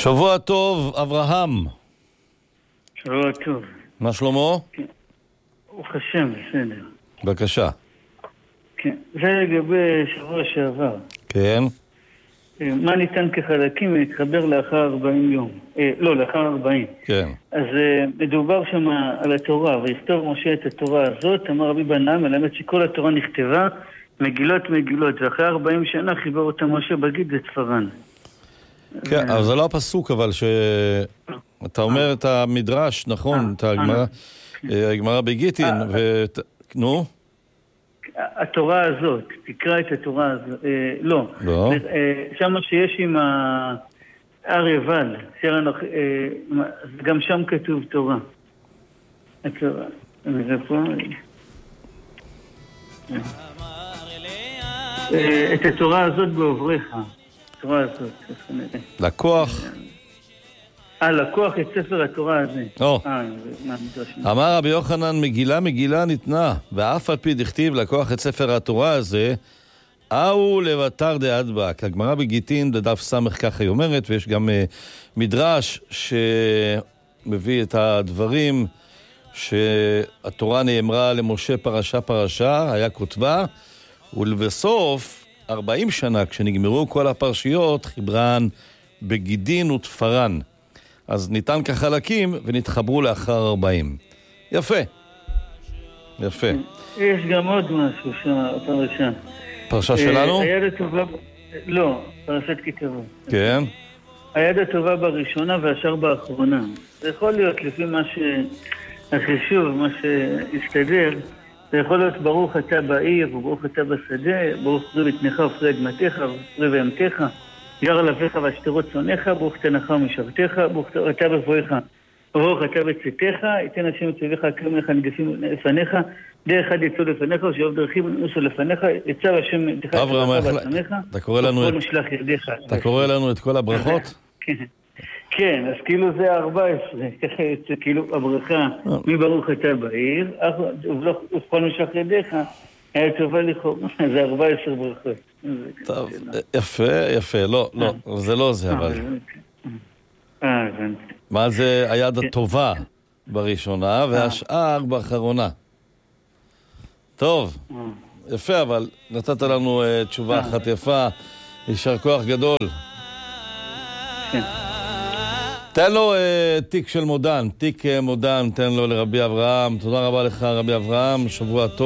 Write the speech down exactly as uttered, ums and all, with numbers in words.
שבוע טוב, אברהם. שבוע טוב. מה שלמה? כן. ברוך השם, בסדר. בבקשה. כן. זה לגבי שבוע שעבר. כן. מה ניתן כחלקים להתחבר לאחר ארבעים יום? אה, לא, לאחר ארבעים. כן. אז אה, מדובר שם על התורה, ויכתוב משה את התורה הזאת, אמר רבי בנא, מלמד שכל התורה נכתבה, מגילות מגילות, ואחרי ארבעים שנה חיבר אותה משה בגיד לספרן. כן, אבל זה לא הפסוק, אבל שאתה אומר את המדרש, נכון, את הגמרא בגיטין, נו? התורה הזאת, תקרא את התורה הזאת, לא, שם שיש עם הר יבל, גם שם כתוב תורה. זה פה... את התורה הזאת בעובריך. התורה הזאת, איפה נראה. לקוח. אה, לקוח את ספר התורה הזה. או. אמר רבי יוחנן, מגילה מגילה ניתנה, ואף על פי דכתיב לקוח את ספר התורה הזה, אהו לבטר דאדבק. הגמרא בגיטין בדף סמך ככה היא אומרת, ויש גם uh, מדרש שמביא את הדברים שהתורה נאמרה למשה פרשה פרשה, היה כותבה, ולבסוף ארבעים שנה כשנגמרו כל הפרשיות חיברן בגידין ותפרן. אז ניתן כחלקים ונתחברו לאחר ארבעים. יפה. יפה. יש גם עוד משהו שם, פרשה. פרשה שלנו? היד הטובה... לא, פרשת כתבות. כן. היד הטובה בראשונה והשאר באחרונה. זה יכול להיות לפי מה שהחישוב, מה שהסתדר, זה יכול להיות ברוך אתה בעיר, וברוך אתה בשדה, ברוך פרי בטנך ופרי אדמתך, ופרי בהמתך, גר לבך והשתרות צונך, ברוך תנך ומשרתך, ברוך אתה בבואך, ברוך אתה בצאתך, ייתן השם מצווך הקרם לך נגפים לפניך, דרך אחד יצאו לפניך, ושאוב דרכים נוסו לפניך, יצא השם דרך אברהם, אתה קורא לנו את... אתה קורא לנו את כל הברכות? כן. כן, אז כאילו זה ארבע עשרה, ככה יוצא כאילו הברכה, מי ברוך אתה בעיר, ובכל משך ידיך, היה טובה לכאורה, זה ארבע עשרה ברכות. טוב, יפה, יפה, לא, לא, זה לא זה, אבל... אה, הבנתי. מה זה היד הטובה בראשונה, והשאר באחרונה. טוב, יפה, אבל נתת לנו תשובה אחת יפה, יישר כוח גדול. כן. תן לו uh, תיק של מודן, תיק uh, מודן, תן לו לרבי אברהם. תודה רבה לך רבי אברהם, שבוע טוב.